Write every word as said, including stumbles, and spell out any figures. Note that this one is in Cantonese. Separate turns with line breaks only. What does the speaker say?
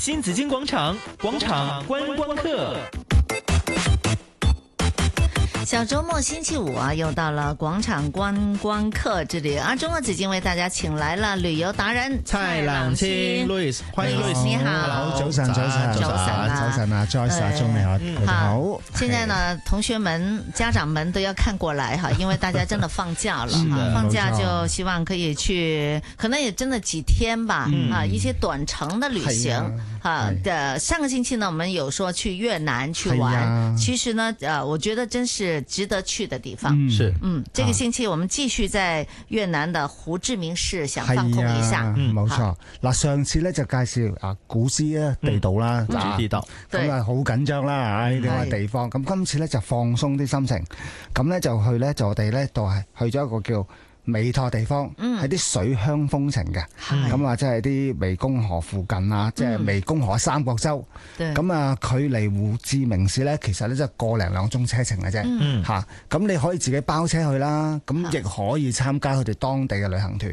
新紫荊廣場，廣場觀光客。
小周末星期五啊，又到了廣場觀光客這裏。阿中國紫荊為大家請來了旅遊達人
蔡朗清 Louis， 歡迎 Louis，
你好，
好，早晨，早晨，
早晨啊，
早晨啊 Joyce 阿中你好，大家好。
現在呢，同學們、家長們都要看過來哈，因為大家真的放假了，放假就希望可以去，可能也真的幾天吧，啊，一些短程的旅行，哈。的上個星期呢，我們有說去越南去玩，其實呢，呃，我覺得真是值得去的地方。
是，
嗯，這個星期我們繼續在越南的胡志明市想放空一下。
嗯，冇錯。嗱，上次咧就介紹啊古詩啊地道啦，
地道，
咁啊好緊張啦，呢啲地方。咁今次咧就放鬆啲心情，咁咧就去咧就我哋咧就係去咗一個叫美托地方，係啲水鄉風情嘅，咁啊即係啲湄公河附近啊，即係湄公河三角洲，咁啊距離胡志明市咧，其實咧即係個零兩鐘車程嘅啫，嚇，咁你可以自己包車去啦，咁亦可以參加佢哋當地嘅旅行團，